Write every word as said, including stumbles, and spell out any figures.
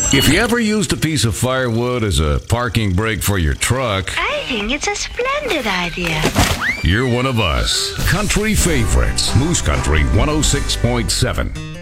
If you ever used a piece of firewood as a parking brake for your truck, I think it's a splendid idea. you're one of us. Country favorites. Moose Country one oh six point seven.